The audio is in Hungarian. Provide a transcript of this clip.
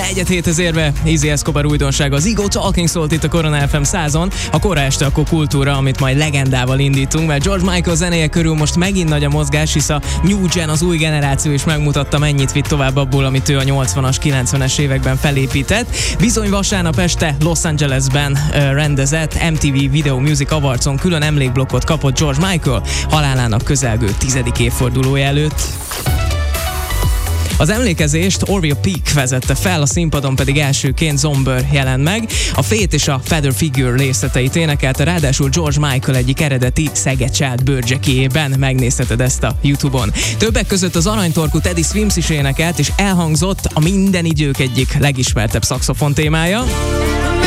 4-7 érve, Easy Escobar újdonsága, az Ego Talking szólt itt a Korona FM 100-on. A kora este akkor kultúra, amit majd legendával indítunk, mert George Michael zenéje körül most megint nagy a mozgás, hisz a New Gen, az új generáció is megmutatta, mennyit vitt tovább abból, amit ő a 80-as, 90-es években felépített. Bizony vasárnap este Los Angelesben rendezett MTV Video Music Awardson külön emlékblokkot kapott George Michael halálának közelgő 10. évfordulója előtt. Az emlékezést Orville Peak vezette fel, a színpadon pedig elsőként Zomber jelent meg. A Fate és a Feather Figure részleteit énekelte, ráadásul George Michael egyik eredeti Szeged Child bőrcsekéjében, megnézheted ezt a YouTube-on. Többek között az aranytorkú Teddy Swims is énekelt, és elhangzott a minden idők egyik legismertebb szaxofon témája.